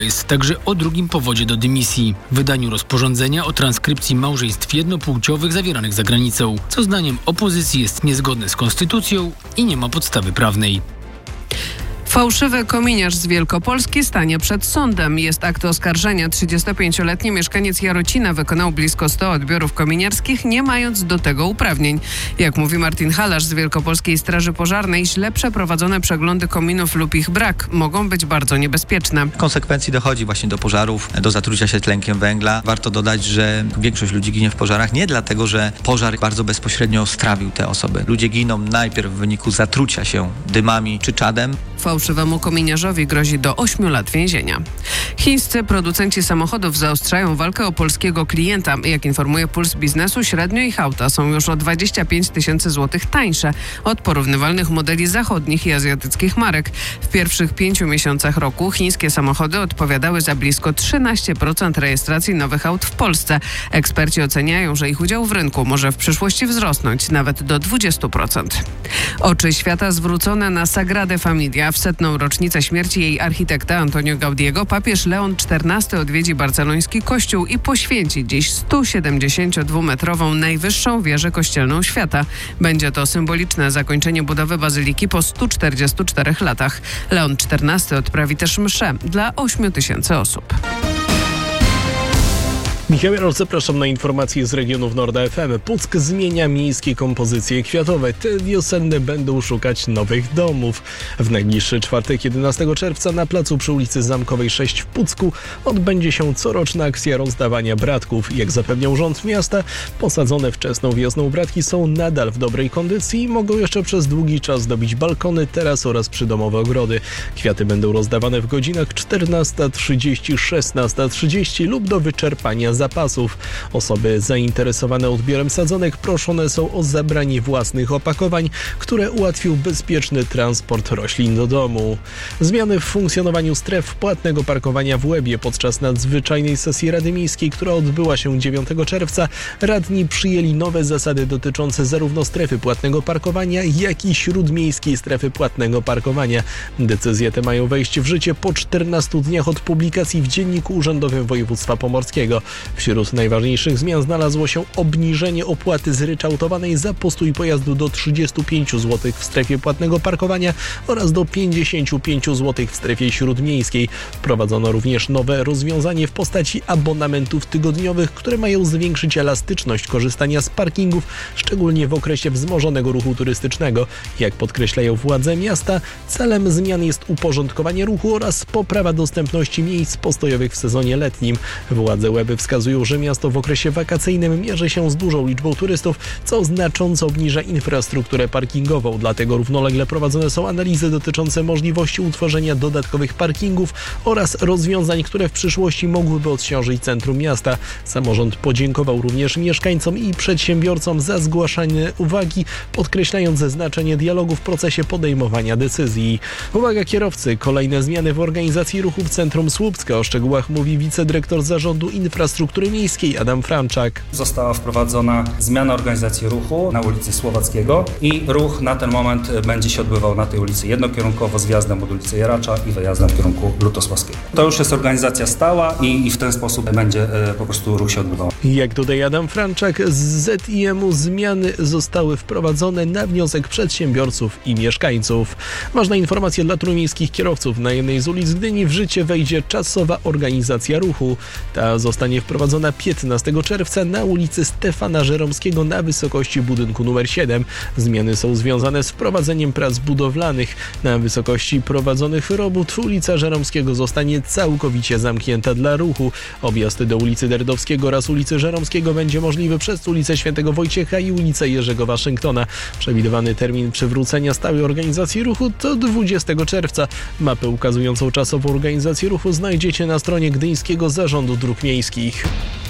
Jest także o drugim powodzie do dymisji, wydaniu rozporządzenia o transkrypcji małżeństw jednopłciowych zawieranych za granicą, co zdaniem opozycji jest niezgodne z konstytucją i nie ma podstawy prawnej. Fałszywy kominiarz z Wielkopolski stanie przed sądem. Jest akt oskarżenia. 35-letni mieszkaniec Jarocina wykonał blisko 100 odbiorów kominiarskich, nie mając do tego uprawnień. Jak mówi Martin Halarz z Wielkopolskiej Straży Pożarnej, źle przeprowadzone przeglądy kominów lub ich brak mogą być bardzo niebezpieczne. W konsekwencji dochodzi właśnie do pożarów, do zatrucia się tlenkiem węgla. Warto dodać, że większość ludzi ginie w pożarach nie dlatego, że pożar bardzo bezpośrednio strawił te osoby. Ludzie giną najpierw w wyniku zatrucia się dymami czy czadem. Fałszywemu kominiarzowi grozi do 8 lat więzienia. Chińscy producenci samochodów zaostrzają walkę o polskiego klienta. Jak informuje Puls Biznesu, średnio ich auta są już o 25 000 złotych tańsze od porównywalnych modeli zachodnich i azjatyckich marek. W pierwszych 5 miesiącach roku chińskie samochody odpowiadały za blisko 13% rejestracji nowych aut w Polsce. Eksperci oceniają, że ich udział w rynku może w przyszłości wzrosnąć nawet do 20%. Oczy świata zwrócone na Sagradę Familię. W 100. rocznicę śmierci jej architekta Antonio Gaudiego papież Leon XIV odwiedzi barceloński kościół i poświęci dziś 172-metrową najwyższą wieżę kościelną świata. Będzie to symboliczne zakończenie budowy bazyliki po 144 latach. Leon XIV odprawi też mszę dla 8 000 osób. Michał Jarosz, zapraszam na informacje z regionów Norda FM. Puck zmienia miejskie kompozycje kwiatowe. Te wiosenne będą szukać nowych domów. W najbliższy czwartek, 11 czerwca na placu przy ulicy Zamkowej 6 w Pucku odbędzie się coroczna akcja rozdawania bratków. Jak zapewniał Urząd Miasta, posadzone wczesną wiosną bratki są nadal w dobrej kondycji i mogą jeszcze przez długi czas zdobić balkony, terasy oraz przydomowe ogrody. Kwiaty będą rozdawane w godzinach 14:30, 16:30 lub do wyczerpania zapasów. Osoby zainteresowane odbiorem sadzonek proszone są o zabranie własnych opakowań, które ułatwią bezpieczny transport roślin do domu. Zmiany w funkcjonowaniu stref płatnego parkowania w Łebie podczas nadzwyczajnej sesji Rady Miejskiej, która odbyła się 9 czerwca, radni przyjęli nowe zasady dotyczące zarówno strefy płatnego parkowania, jak i śródmiejskiej strefy płatnego parkowania. Decyzje te mają wejść w życie po 14 dniach od publikacji w Dzienniku Urzędowym Województwa Pomorskiego. Wśród najważniejszych zmian znalazło się obniżenie opłaty zryczałtowanej za postój pojazdu do 35 zł w strefie płatnego parkowania oraz do 55 zł w strefie śródmiejskiej. Wprowadzono również nowe rozwiązanie w postaci abonamentów tygodniowych, które mają zwiększyć elastyczność korzystania z parkingów, szczególnie w okresie wzmożonego ruchu turystycznego. Jak podkreślają władze miasta, celem zmian jest uporządkowanie ruchu oraz poprawa dostępności miejsc postojowych w sezonie letnim. Władze Łeby wskazują, że miasto w okresie wakacyjnym mierzy się z dużą liczbą turystów, co znacząco obniża infrastrukturę parkingową. Dlatego równolegle prowadzone są analizy dotyczące możliwości utworzenia dodatkowych parkingów oraz rozwiązań, które w przyszłości mogłyby odciążyć centrum miasta. Samorząd podziękował również mieszkańcom i przedsiębiorcom za zgłaszane uwagi, podkreślając znaczenie dialogu w procesie podejmowania decyzji. Uwaga kierowcy, kolejne zmiany w organizacji ruchu w centrum Słupska. O szczegółach mówi wicedyrektor Zarządu Infrastruktury Miejskiej Adam Franczak. Została wprowadzona zmiana organizacji ruchu na ulicy Słowackiego i ruch na ten moment będzie się odbywał na tej ulicy jednokierunkowo z wjazdem od ulicy Jaracza i wyjazdem w kierunku Lutosławskiego. To już jest organizacja stała i w ten sposób będzie po prostu ruch się odbywał. Jak dodaje Adam Franczak, z ZIM-u zmiany zostały wprowadzone na wniosek przedsiębiorców i mieszkańców. Ważna informacja dla trójmiejskich kierowców. Na jednej z ulic Gdyni w życie wejdzie czasowa organizacja ruchu. Ta zostanie wprowadzona 15 czerwca na ulicy Stefana Żeromskiego na wysokości budynku numer 7. Zmiany są związane z wprowadzeniem prac budowlanych. Na wysokości prowadzonych robót ulica Żeromskiego zostanie całkowicie zamknięta dla ruchu. Objazd do ulicy Derdowskiego oraz ulicy Żeromskiego będzie możliwy przez ulicę Świętego Wojciecha i ulicę Jerzego Waszyngtona. Przewidywany termin przywrócenia stałej organizacji ruchu to 20 czerwca. Mapę ukazującą czasową organizację ruchu znajdziecie na stronie Gdyńskiego Zarządu Dróg Miejskich.